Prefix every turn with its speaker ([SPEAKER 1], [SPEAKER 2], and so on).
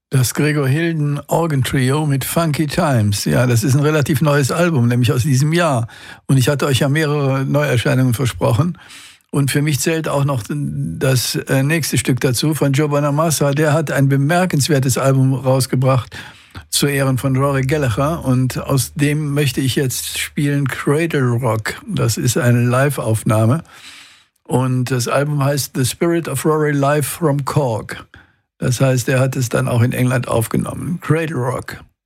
[SPEAKER 1] Das Gregor Hilden Organ Trio mit Funky Times. Ja, das ist ein relativ neues Album, nämlich aus diesem Jahr. Und ich hatte euch ja mehrere Neuerscheinungen versprochen. Und für mich zählt auch noch das nächste Stück dazu von Joe Bonamassa. Der hat ein bemerkenswertes Album rausgebracht zu Ehren von Rory Gallagher. Und aus dem möchte ich jetzt spielen Cradle Rock. Das ist eine Live-Aufnahme. Und das Album heißt The Spirit of Rory Live from Cork. Das heißt, er hat es dann auch in England aufgenommen. Cradle Rock.